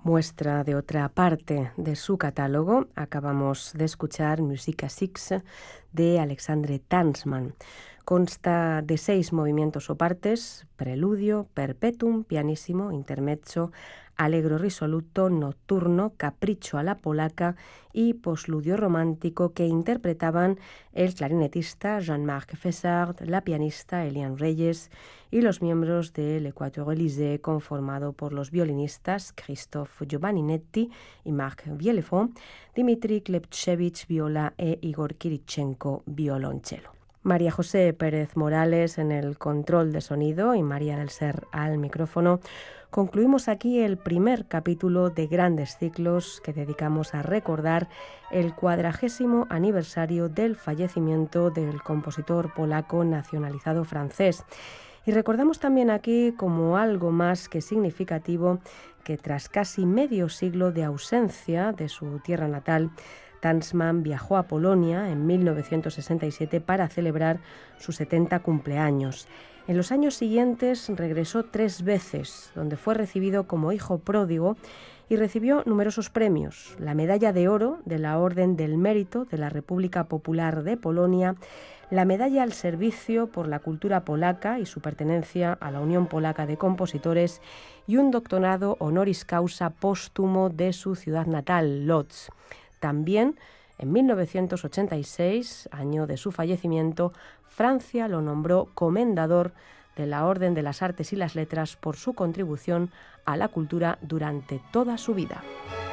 Muestra de otra parte de su catálogo, acabamos de escuchar Musica Six de Alexandre Tansman. Consta de 6 movimientos o partes: preludio, perpetuum, pianissimo, intermezzo, allegro risoluto, nocturno, capricho a la polaca y postludio romántico, que interpretaban el clarinetista Jean-Marc Fessard, la pianista Eliane Reyes y los miembros del Équateur Élysée, conformado por los violinistas Christophe Giovanninetti y Marc Bielefond, Dmitry Klepchevich viola e Igor Kirichenko violonchelo. María José Pérez Morales en el control de sonido y María del Ser al micrófono. Concluimos aquí el primer capítulo de Grandes Ciclos que dedicamos a recordar el 40º aniversario del fallecimiento del compositor polaco nacionalizado francés. Y recordamos también aquí como algo más que significativo que tras casi medio siglo de ausencia de su tierra natal, Tansman viajó a Polonia en 1967 para celebrar su 70 cumpleaños. En los años siguientes regresó 3 veces, donde fue recibido como hijo pródigo y recibió numerosos premios: la Medalla de Oro de la Orden del Mérito de la República Popular de Polonia, la Medalla al Servicio por la Cultura Polaca y su pertenencia a la Unión Polaca de Compositores, y un doctorado honoris causa póstumo de su ciudad natal, Łódź. También, en 1986, año de su fallecimiento, Francia lo nombró comendador de la Orden de las Artes y las Letras por su contribución a la cultura durante toda su vida.